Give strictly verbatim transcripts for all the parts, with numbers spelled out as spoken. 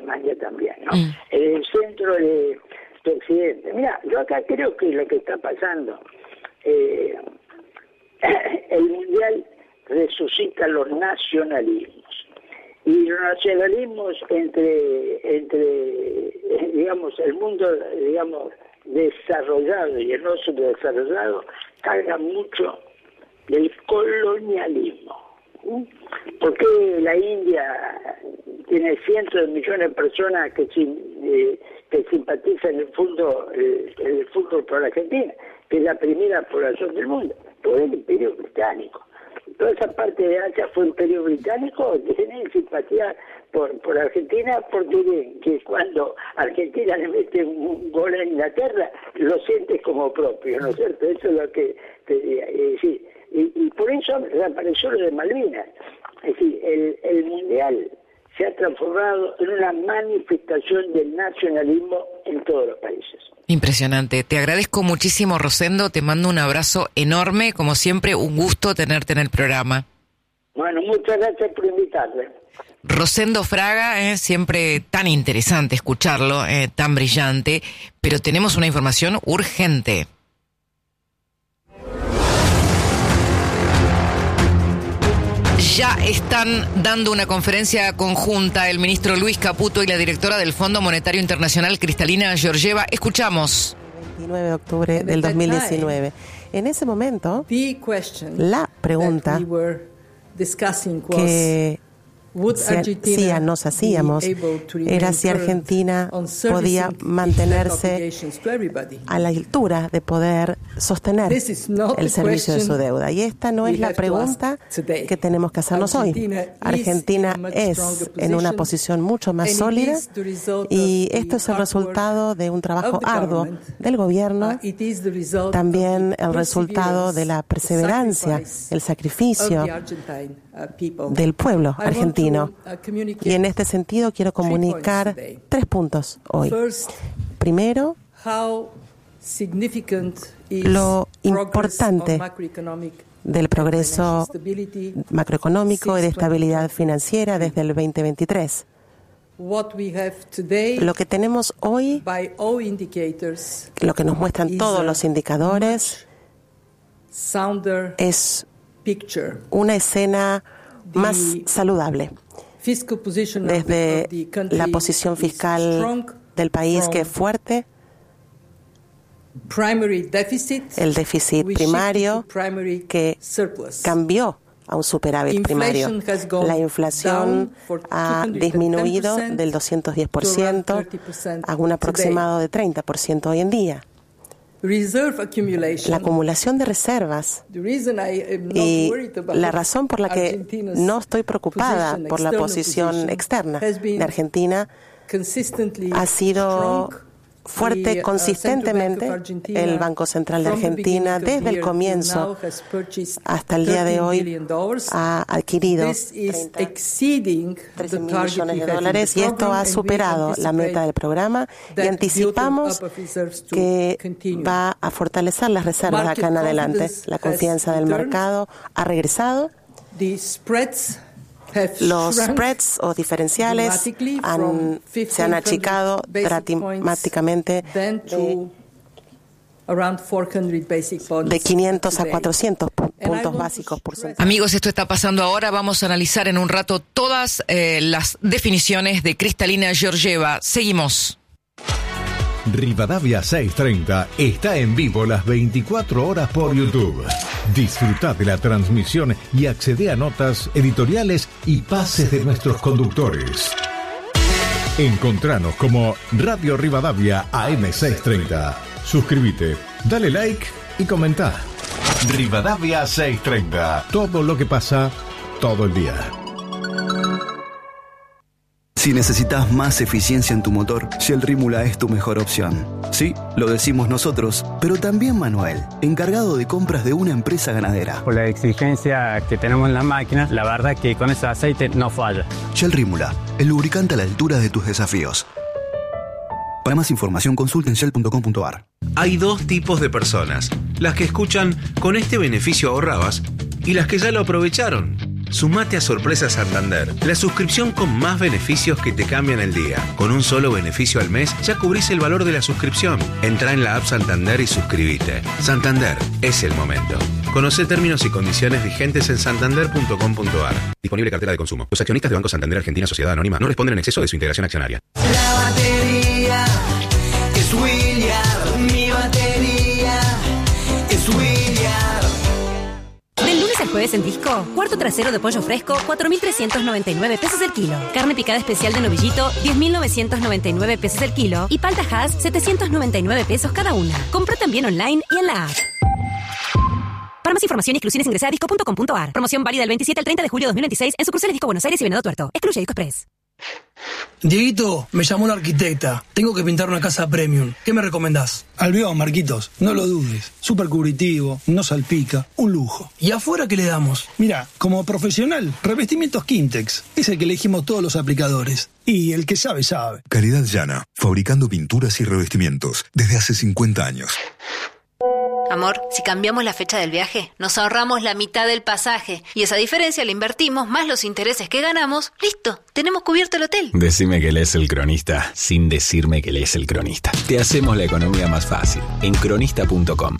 Alemania también, ¿no? Mm. En el centro de, de Occidente. Mira, yo acá creo que lo que está pasando, eh, el Mundial resucita los nacionalismos. Y los nacionalismos entre, entre digamos, el mundo, digamos, desarrollado y el no subdesarrollado, cargan mucho del colonialismo. ¿Por qué la India tiene cientos de millones de personas que, eh, que simpatizan el fútbol, el, el fútbol por la Argentina, que es la primera población del mundo? Por el Imperio Británico. Toda esa parte de Asia fue Imperio Británico, tienen simpatía por, por Argentina, porque ven que cuando Argentina le mete un gol a Inglaterra, lo siente como propio, ¿no es cierto? Eso es lo que te diría. Eh, sí. y, y por eso reapareció lo de Malvinas. Es decir, el, el Mundial se ha transformado en una manifestación del nacionalismo en todos los países. Impresionante. Te agradezco muchísimo, Rosendo. Te mando un abrazo enorme. Como siempre, un gusto tenerte en el programa. Bueno, muchas gracias por invitarme. Rosendo Fraga, eh, siempre tan interesante escucharlo, eh, tan brillante, pero tenemos una información urgente. Ya están dando una conferencia conjunta el ministro Luis Caputo y la directora del Fondo Monetario Internacional, Kristalina Georgieva. Escuchamos. veintinueve de octubre del dos mil diecinueve. En ese momento, la pregunta que si nos hacíamos era si Argentina podía mantenerse a la altura de poder sostener el servicio de su deuda. Y esta no es la pregunta que tenemos que hacernos hoy. Argentina es en una posición mucho más sólida y esto es el resultado de un trabajo arduo del gobierno, también el resultado de la perseverancia, el sacrificio del pueblo argentino. Y en este sentido quiero comunicar tres puntos hoy. Primero, lo importante del progreso macroeconómico y de estabilidad financiera desde el veinte veintitrés. Lo que tenemos hoy, lo que nos muestran todos los indicadores, es una escena más saludable. Desde la posición fiscal del país, que es fuerte, el déficit primario que cambió a un superávit primario. La inflación ha disminuido del doscientos diez por ciento a un aproximado de treinta por ciento hoy en día. La acumulación de reservas y la razón por la que no estoy preocupada por la posición externa de Argentina ha sido fuerte consistentemente el Banco Central de Argentina desde el comienzo hasta el día de hoy ha adquirido trece mil millones de dólares y esto ha superado la meta del programa y anticipamos que va a fortalecer las reservas de acá en adelante. La confianza del mercado ha regresado. Los spreads o diferenciales han, se han achicado dramáticamente de, de quinientos a cuatrocientos puntos básicos por ciento. Amigos, esto está pasando ahora. Vamos a analizar en un rato todas eh, las definiciones de Kristalina Georgieva. Seguimos. Rivadavia seiscientos treinta está en vivo las veinticuatro horas por YouTube. Disfruta de la transmisión y accede a notas editoriales y pases de nuestros conductores. Encontranos como Radio Rivadavia A M seiscientos treinta. Suscríbete, dale like y comenta. Rivadavia seiscientos treinta. Todo lo que pasa todo el día. Si necesitas más eficiencia en tu motor, Shell Rímula es tu mejor opción. Sí, lo decimos nosotros, pero también Manuel, encargado de compras de una empresa ganadera. Por la exigencia que tenemos en las máquinas, la verdad que con ese aceite no falla. Shell Rímula, el lubricante a la altura de tus desafíos. Para más información, consulta en shell punto com punto a r. Hay dos tipos de personas: las que escuchan "con este beneficio ahorrabas" y las que ya lo aprovecharon. Sumate a Sorpresa Santander, la suscripción con más beneficios que te cambian el día. Con un solo beneficio al mes ya cubrís el valor de la suscripción. Entrá en la app Santander y suscríbete. Santander, es el momento. Conoce términos y condiciones vigentes en santander punto com punto a r. Disponible cartera de consumo. Los accionistas de Banco Santander Argentina Sociedad Anónima no responden en exceso de su integración accionaria. La batería es William, mi batería es William. Del lunes al jueves en Disco, cuarto trasero de pollo fresco, cuatro mil trescientos noventa y nueve pesos el kilo. Carne picada especial de novillito, diez mil novecientos noventa y nueve pesos el kilo. Y palta Hass, setecientos noventa y nueve pesos cada una. Compra también online y en la app. Para más información y exclusiones ingresa a disco punto com punto a r. Promoción válida del veintisiete al treinta de julio de dos mil veintiséis en sucursales Disco Buenos Aires y Venado Tuerto. Excluye Disco Express. Dieguito, me llamó la arquitecta. Tengo que pintar una casa premium. ¿Qué me recomendás? Albión, Marquitos. No lo dudes. Súper cubritivo, no salpica. Un lujo. ¿Y afuera qué le damos? Mira, como profesional, revestimientos Quintex. Es el que elegimos todos los aplicadores. Y el que sabe, sabe. Calidad llana. Fabricando pinturas y revestimientos desde hace cincuenta años. Amor, si cambiamos la fecha del viaje, nos ahorramos la mitad del pasaje. Y esa diferencia la invertimos, más los intereses que ganamos. ¡Listo! Tenemos cubierto el hotel. Decime que lees El Cronista, sin decirme que lees El Cronista. Te hacemos la economía más fácil. En cronista punto com.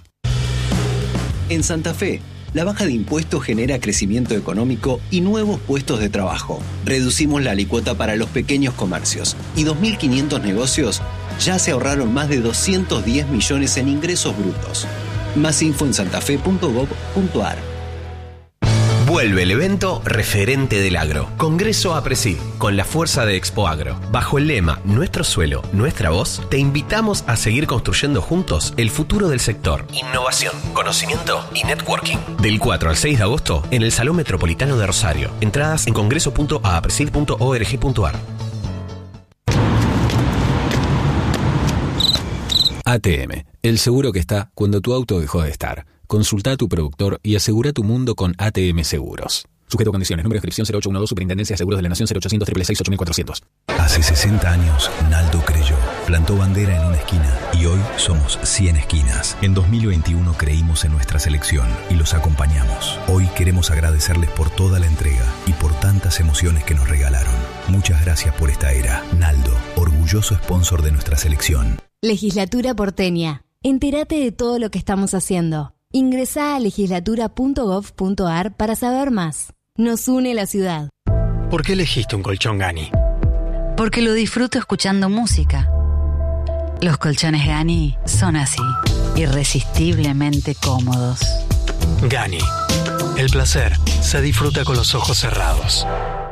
En Santa Fe, la baja de impuestos genera crecimiento económico y nuevos puestos de trabajo. Reducimos la alícuota para los pequeños comercios. Y dos mil quinientos negocios ya se ahorraron más de doscientos diez millones en ingresos brutos. Más info en santafe punto gob punto a r. Vuelve el evento Referente del Agro. Congreso APRESID, con la fuerza de Expo Agro. Bajo el lema Nuestro suelo, nuestra voz, te invitamos a seguir construyendo juntos el futuro del sector. Innovación, conocimiento y networking. Del cuatro al seis de agosto en el Salón Metropolitano de Rosario. Entradas en congreso punto apresid punto org punto a r. A T M, el seguro que está cuando tu auto dejó de estar. Consulta a tu productor y asegura tu mundo con A T M Seguros. Sujeto a condiciones. Número de inscripción cero ocho uno dos, Superintendencia de Seguros de la Nación cero ochocientos, seis seis seis, ocho mil cuatrocientos. Hace sesenta años, Naldo creyó. Plantó bandera en una esquina y hoy somos cien esquinas. En dos mil veintiuno creímos en nuestra selección y los acompañamos. Hoy queremos agradecerles por toda la entrega y por tantas emociones que nos regalaron. Muchas gracias por esta era. Naldo, orgulloso sponsor de nuestra selección. Legislatura porteña. Entérate de todo lo que estamos haciendo. Ingresá a legislatura punto gob punto a r para saber más. Nos une la ciudad. ¿Por qué elegiste un colchón Gani? Porque lo disfruto escuchando música. Los colchones Gani son así, irresistiblemente cómodos. Gani. El placer se disfruta con los ojos cerrados.